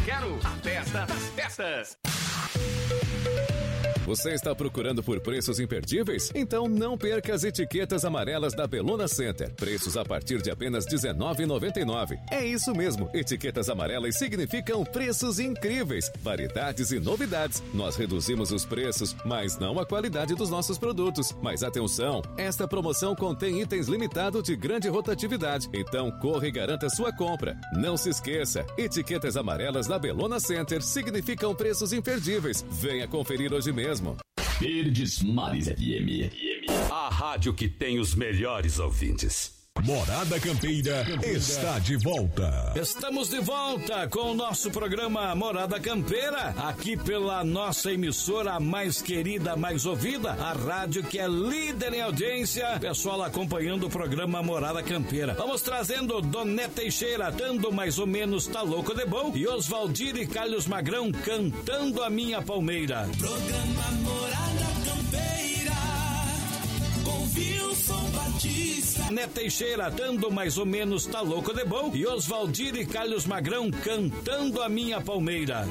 quero a festa das festas. Você está procurando por preços imperdíveis? Então não perca as etiquetas amarelas da Bellona Center. Preços a partir de apenas R$19,99. É isso mesmo, etiquetas amarelas significam preços incríveis, variedades e novidades. Nós reduzimos os preços, mas não a qualidade dos nossos produtos. Mas atenção, esta promoção contém itens limitados de grande rotatividade. Então corra e garanta sua compra. Não se esqueça, etiquetas amarelas da Bellona Center significam preços imperdíveis. Venha conferir hoje mesmo. Verdes Mares FM. A rádio que tem os melhores ouvintes. Morada Campeira está de volta. Estamos de volta com o nosso programa Morada Campeira, aqui pela nossa emissora mais querida, mais ouvida, a rádio que é líder em audiência. Pessoal acompanhando o programa Morada Campeira. Vamos trazendo Doné Teixeira, dando mais ou menos Tá Louco de Bom, e Osvaldir e Carlos Magrão cantando A Minha Palmeira. Programa Morada Campeira, com Wilson Batista. Doné Teixeira, dando mais ou menos Tá Louco de Bom, e Osvaldir e Carlos Magrão cantando A Minha Palmeira.